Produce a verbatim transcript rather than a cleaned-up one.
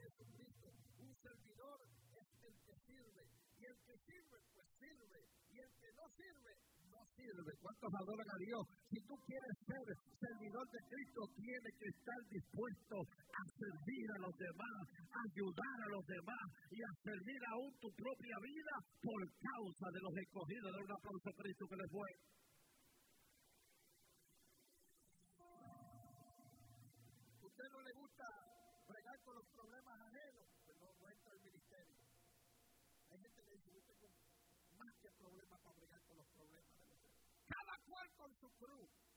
Jesucristo. Un servidor es el que sirve, y el que sirve, pues sirve, y el que no sirve, no sirve. ¿Cuántos adoran a Dios? Si tú quieres ser servidor de Cristo, tienes que estar dispuesto a servir a los demás, a ayudar a los demás y a servir aún tu propia vida por causa de los escogidos. De un aplauso a Cristo que les fue. ¿Usted no le gusta bregar con los problemas ajenos? Pues no, no entra al ministerio. Hay gente que dice, yo tengo más que problemas para bregar con los problemas de los demás. Cada cual con su cruz.